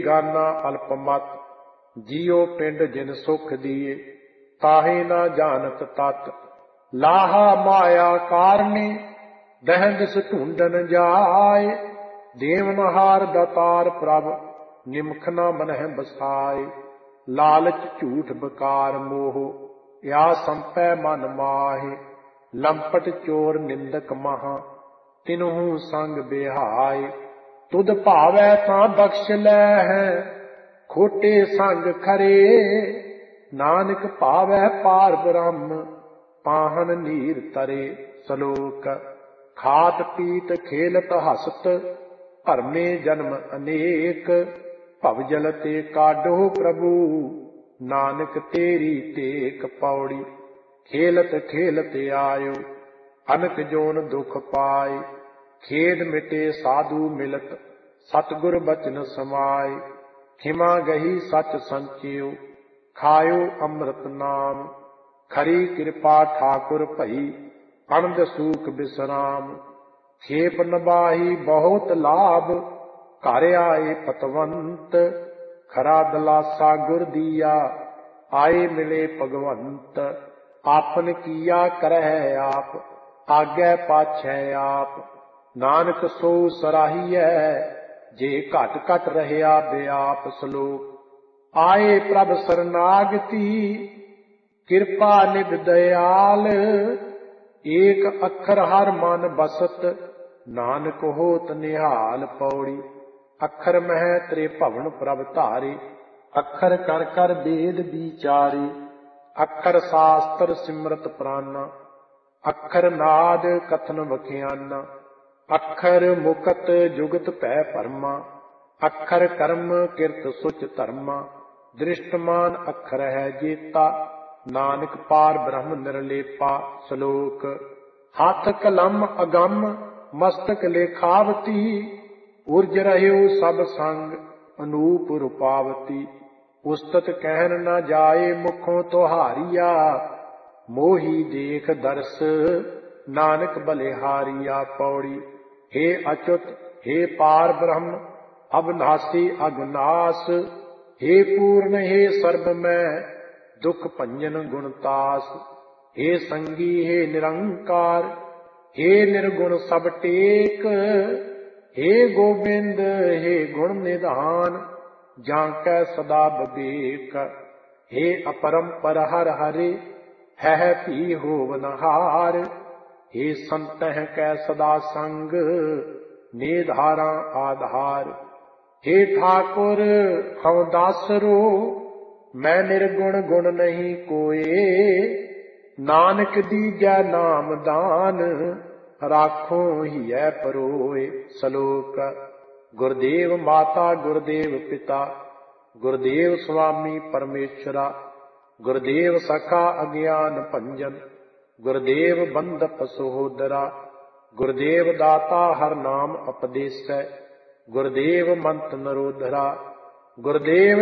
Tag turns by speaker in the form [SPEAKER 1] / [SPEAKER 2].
[SPEAKER 1] गाना अल्पमत, जियो पिंड जिन सुख दिए, ताहे ना जानत तत। लाहा माया कारणे, दहंदिस ढूंढन जाए, देवनहार दातार प्रभ, निमख न मनह बसाए। लालच झूठ बकार मोह, या संपै मन माहे। लंपट चोर निंदक महा, तिन्हू संग बिहाय। तुद भावै तां बख्श लै है, खोटे संग खरे। नानक भावै पार ब्रह्म, पाहन नीर तरे। सलोक खात पीत खेलत हसत, भरमे जन्म अनेक। भवजल ते काढो प्रभु, नानक तेरी टेक। पौड़ी खेलत खेलत आयो, अनक जोन दुख पाए। खेद मिटे साधु मिलत, सतगुर बचन समाए। खिमा गही सच संचियो, खायो अमृत नाम। खरी कृपा ठाकुर भई, अनंद सूख विश्राम। खेप नबाही बहुत लाभ, घर आए पतवंत। खरा दलासा गुर दिया, आए मिले भगवंत। आपन किया करह आप, आगे पाछै आप। नानक सो सराहियै, जे घट घट रहया व्याप। सलोक आए प्रभ सरनागति, कृपा निध दयाल। एक अखर हर मन बसत, नानक होत निहाल। पौड़ी अखर मह त्रिभवन प्रभ धारे, अखर कर कर वेद विचारे। अखर शास्त्र सिमरत प्राना, अखर नाद कथन वख्याना। अखर मुकत जुगत भै भरमा, अखर कर्म किरत सुच धर्मा। दृष्टमान अखर है जेता, नानक पार ब्रह्म निर्लेपा। सलोक हाथ कलम अगम, मस्तक लेखावती। उर्ज रहयो सब संग, अनूप रूपावती। उस्तत कहन न जाए, मुखों तोहारिया। मोही देख दर्श, नानक बलिहारिया। पौड़ी हे अच्युत हे पार ब्रह्म, अविनाशी अगनाश। हे पूर्ण हे सर्वमय, दुख भंजन गुणतास। हे संगी हे निरंकार, हे निर्गुण सब टेक। हे गोबिंद हे गुण निधान, जांकै सदा विवेक। हे अपरंपर हर हरे, है भी होवनहार। हे संतह कै सदा संग, निधारा आधार। हे ठाकुर हऊँ दासरो, मैं निर्गुण गुण नहीं कोए। नानक दीजै नाम दान, राखो हियै परोए। सलोक गुरदेव माता गुरदेव पिता, गुरदेव स्वामी परमेश्वरा। गुरदेव सखा अज्ञान भंजन, गुरदेव बंदप सहोदरा। गुरदेव दाता हर नाम उपदेसै, गुरदेव मंत नरोधरा। गुरदेव